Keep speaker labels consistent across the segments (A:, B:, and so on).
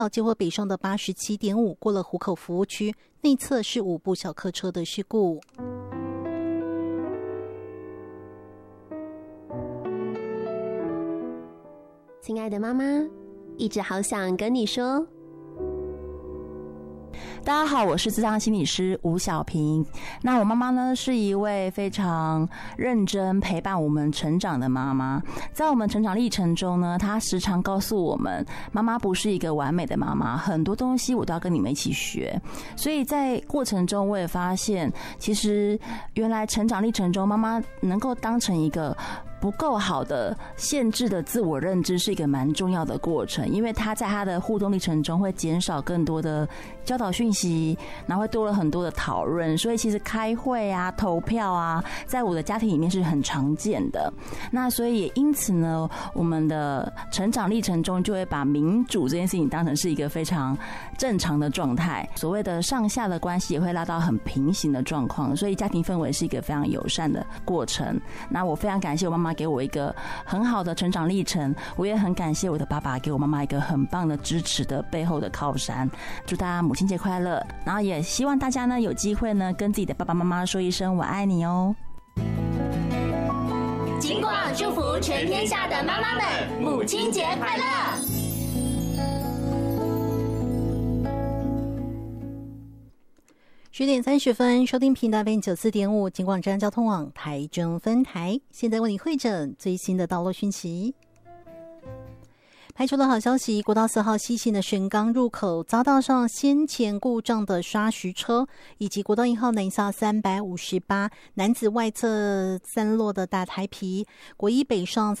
A: 接获北上的 87.5 过了湖口服务区，内侧是5部小客车的事故。
B: 亲爱的妈妈，一直好想跟你说。
C: 大家好，我是諮商心理师吴小平。那我妈妈呢，是一位非常认真陪伴我们成长的妈妈。在我们成长历程中呢，她时常告诉我们，妈妈不是一个完美的妈妈，很多东西我都要跟你们一起学。所以在过程中，我也发现，其实原来成长历程中，妈妈能够当成一个不够好的限制的自我认知是一个蛮重要的过程，因为他在他的互动历程中会减少更多的教导讯息，然后会多了很多的讨论，所以其实开会啊、投票啊，在我的家庭里面是很常见的。那所以也因此呢，我们的成长历程中就会把民主这件事情当成是一个非常正常的状态，所谓的上下的关系也会拉到很平行的状况，所以家庭氛围是一个非常友善的过程。那我非常感谢我妈妈给我一个很好的成长历程，我也很感谢我的爸爸给我妈妈一个很棒的支持的背后的靠山。祝大家母亲节快乐，然后也希望大家呢有机会呢跟自己的爸爸妈妈说一声我爱你哦。
D: 金广祝福全天下的妈妈们，母亲节快乐
A: ！10点30分，收听频道 FM94.5 金广中央交通网台中分台，现在为你汇整最新的道路讯息。排除了好消息，国道4号西行的神冈入口匝道上先前故障的砂石车，以及国道1号南下358男子外侧散落的大台皮，国一北上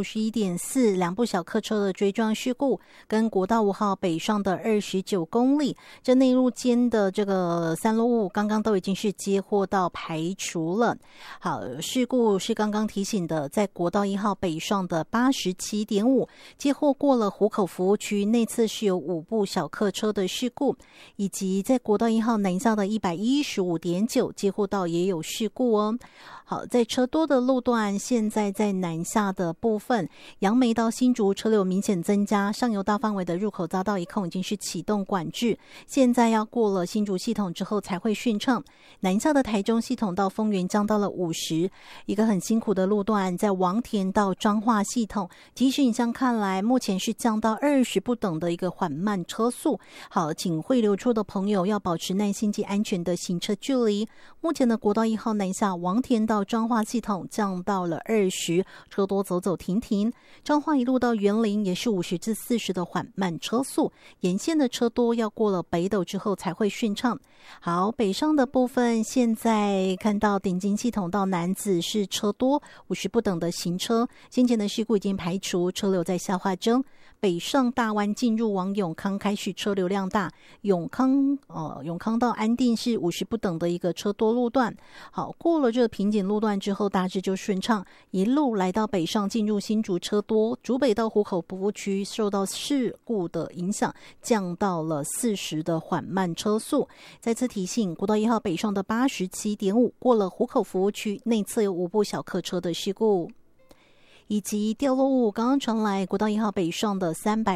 A: 351.4两部小客车的追撞事故，跟国道5号北上的29公里这内路间的这个散落物，刚刚都已经是接获到排除了。好，事故是刚刚提醒的，在国道1号北上的 87.5 接获过了湖口服务区，内侧是有5部小客车的事故，以及在国道1号南下的 115.9 接获到也有事故哦。好，在车多的路段，现在在南下的部分，杨梅到新竹车流明显增加，上游大范围的入口匝道一控已经是启动管制，现在要过了新竹系统之后才会顺畅。南下的台中系统到丰原降到了50，一个很辛苦的路段，在王田到彰化系统，即使影像看来目前是降到20不等的一个缓慢车速。好，请汇流出的朋友要保持耐心及安全的行车距离。目前的国道1号南下王田到彰化系统降到了20，车多走走停停。彰化一路到园林也是50至40的缓慢车速，沿线的车多要过了北斗之后才会顺畅。好，北上的部分现在看到顶金系统到楠梓是车多50不等的行车，先前的事故已经排除，车流在消化中。北上大湾进入往永康开始车流量大，永康到安定是50不等的一个车多路段。好，过了这个瓶颈路段之后，大致就顺畅，一路来到北上进入新竹车多，竹北到湖口服务区受到事故的影响，降到了40的缓慢车速。再次提醒，国道1号北上的 87.5 过了湖口服务区，内侧有5部小客车的事故。以及掉落物刚刚传来，国道1号北上的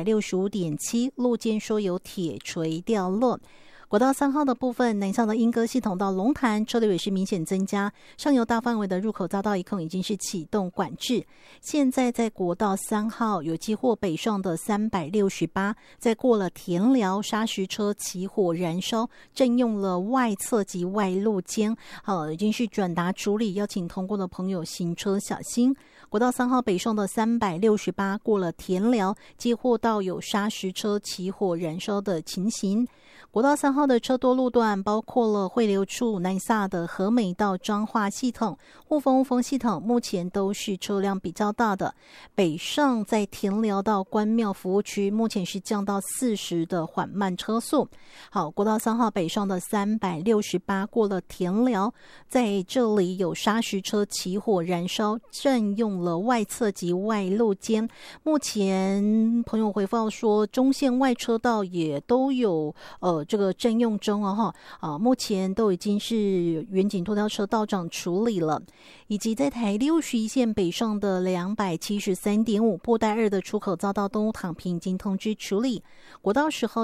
A: 365.7 路肩说有铁锤掉落。国道3号的部分，南向的莺歌系统到龙潭车流也是明显增加，上游大范围的入口匝道一控已经是启动管制。现在在国道3号有接获北上的368，在过了田寮砂石车起火燃烧，占用了外侧及外路肩，好，已经是转达处理，邀请通过的朋友行车小心。国道3号北上的368过了田寮，接获到有砂石车起火燃烧的情形。国道3号的车多路段包括了汇流处南下的和美到彰化系统、雾峰系统，目前都是车辆比较大的。北上在田寮到关庙服务区，目前是降到40的缓慢车速。好，国道3号北上的368过了田寮，在这里有砂石车起火燃烧，占用了外侧及外露间。目前朋友回复说，中线外车道也都有这个征用中目前都已经是远景拖吊车道长处理了，以及在台61线北上的273.5波带2的出口遭到东路躺平已经通知处理。国道10号